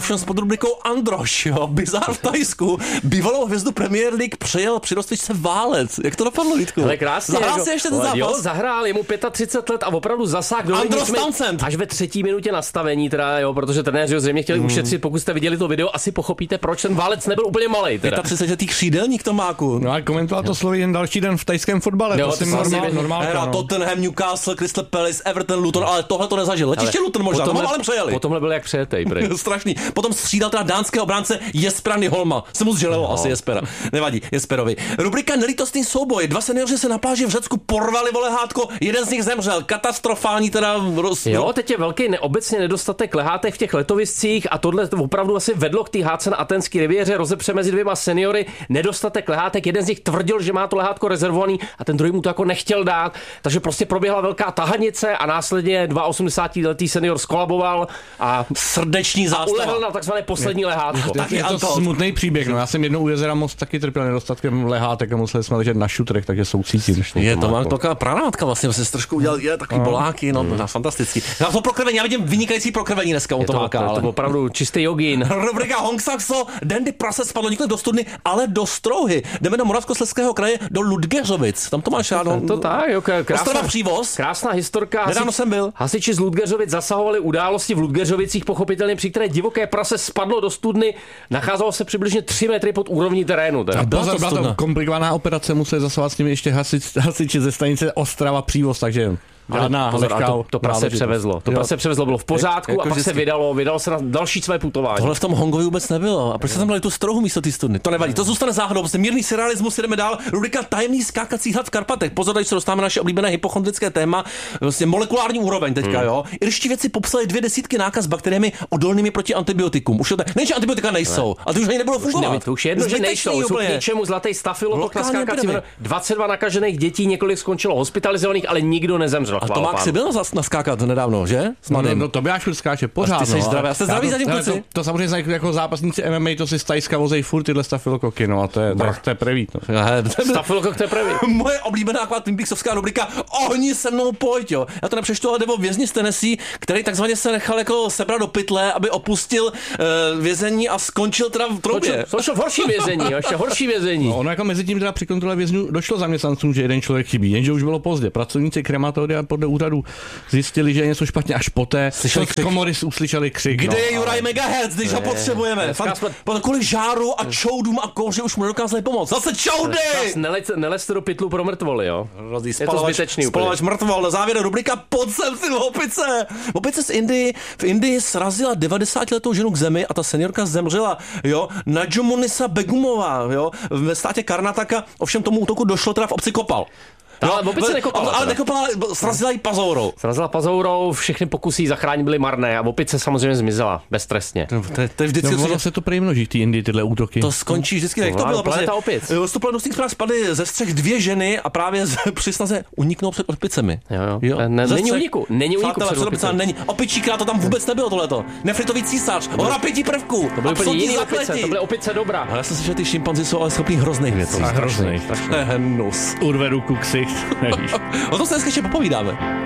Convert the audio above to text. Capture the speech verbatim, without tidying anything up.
ovšem s podrubrikou Androš, jo, bizár v Thajsku, bývalou hvězdu Premier League přejel při rozcvičce válec. Jak to dopadlo, Vítku? Ale krásně. Zahrál jako, si ještě ten zápas? Jo, zahrál, je mu třicet pět let a opravdu zasáh do Andros Townsend. Až ve třetí minutě nastavení, teda, jo, protože trenéři ho zřejmě chtěli hmm. ušetřit. Pokud jste viděli to video, asi pochopíte, proč ten válec nebyl úplně malej. třicetiletý křídelník Tomáku. No a komentoval to slovo jen další den v tajském fotbale. Jo, to normál, normálka, Hra no. Tottenham, Newcastle, Crystal Palace, Everton, Luton, ale tohle to nezažil. Letiště Luton možná, potom, no, ale přejeli. Potom nebyl jak přejetej, prej. Strašný. Potom střídal teda dánského obránce Jespera Nyholma. Se mu zželelo no. asi Jespera. Nevadí, Jesperovi. Rubrika Nelítostný souboj. Dva seniori se na pláži v Řecku porvali, vole hátko, jeden z nich zemřel. Katastrofální teda roz... Jo, teď je velký neobecně nedostatek lehátek v těch letoviscích a tohle opravdu asi vedlo k té hádce na Atenské riviéře, rozepře mezi dvěma seniory, nedostatek lehátek, jeden z nich tvrdil, že má to lehátko rezervovaný a ten druhý mu to jako nechtěl dát, takže prostě proběhla velká tahanice a následně osmdesátiletý senior skolaboval a srdeční zástava. Ulehl na takzvané poslední lehátko. Je to smutný příběh, no já jsem jednou u jezera Most taky trpěl nedostatkem lehátek a museli jsme ležet na šutrech, takže soucítím. Je to má taková pranátka vlastně, se trošku udělal je takový boláky, no, no fantastický. Já to prokrvení, já vidím vynikající prokrvení dneska u Tomáka, ale to byl opravdu čistý jogín. Rubrika Hongsaxo, Dandy prase spadlo nikoli do studny, ale do Strouhy. Jdeme do Moravskoslezského kraje do Ludgeřovic. Tam to máš rád. To tak, jo, krásná, Ostrava Přívoz. Krásná historka. Nedávno jsem byl. Hasiči z Ludgeřovic zasahovali události v Ludgeřovicích, pochopitelně, při které divoké prase spadlo do studny, nacházelo se přibližně tři metry pod úrovní terénu. Teda. A byla to, byla to komplikovaná operace, museli zasahovat s nimi ještě hasič, hasiči ze stanice Ostrava Přívoz, takže žádná pozor, lehká to, to prase převezlo. To prase převezlo, bylo v pořádku jako a pak vždycky. se vydalo, vydalo se na další své putování. Tohle v tom Hongovi vůbec nebylo. A proč se tam dali tu Strouhu místo té studny? To nevadí, to zůstane záhadou. Prostě mírný surrealismus, jdeme dál. Rubrika Tajemný skákací hlad v Karpatech. Pozor, když se dostáváme na naše oblíbené hypochondrické téma, vlastně molekulární úroveň teďka, hmm. jo. Irští vědci popsali dvě desítky nákaz bakteriemi odolnými proti antibiotikům. Už to ne, že antibiotika nejsou, ne. ale to už ani nebylo fungovat. Ne, to už je jedno, že nejsou. Jsou k ničemu zlatý stafylokok na skákací. dvacet dva nakažených dětí, několik skončilo hospitalizovaných, ale nikdo nezemřel. A Tomák si byl naskákat nedávno, že? S no, no, to by až skáče pořád. Ty jsi zdravý, jste zdravý zatím kluci? To, to samozřejmě znají jako zápasníci M M A, to si z Tajska vozejí furt tyhle stafylokoky, no a to je, to, to je prevít. No. Stafylokok, to je prevít. Moje oblíbená taková Twin Peaksovská rubrika Ohni se mnou pojď, jo. Já to nepřečtu, ale jde o vězni z Tennessee, který takzvaně se nechal jako sebrat do pytle, aby opustil uh, vězení a skončil teda v troubě. Skončil v horší vězení, jo, ještě horší vězení. No, ono jako mezi tím teda při kontrole vězňů došlo zaměstnancům, že jeden člověk chybí, jenže už bylo pozdě. Pracovníci krematoria podle úřadu zjistili, že je něco špatně až poté, co z komory uslyšeli křik. Kde no, je Juraj Megahertz, když ho potřebujeme? Fan, kolik žáru a čoudům a kouři už mu nedokázali pomoct. Zase čoudy! Nelezte do pytlu pro mrtvoly, jo? Je to zbytečný úplně. Spalovač mrtvol. Na závěr rubrika Pod sem si opice. Opice z Indii. V Indii srazila devadesátiletou ženu k zemi a ta seniorka zemřela, jo? Nadžumunisa Begumová, jo? Ve státě Karnataka. Ovšem tomu útoku došlo teda v obci Kopal. No, ale opice nekopala. Ale nekopala, srazila jí pazourou. Srazila pazourou, všechny pokusy zachránit byly marné a opice samozřejmě zmizela beztrestně. To, to, to je vždycky... No, ono se to prý množí, ty Indii, tyhle útoky. To skončí vždycky, jak to bylo. Planeta opic. Vstupla do zpráv spadly ze střech dvě ženy a právě při snaze uniknout před opicemi. Jo, jo. jo. Ne, není uniku, není uniku před opicemi. Není. Opičíkrát to tam vůbec nebylo tohleto. Nefritový císař, hora pěti prvků. To byly úplně jiný opice, to byly opice dobrá. Ale já jsem si, že ty šimpanzi jsou ale schopní hrozných věcí. Hrozných. Hnus. Urve ruku ksicht. O tom se dneska ještě popovídáme.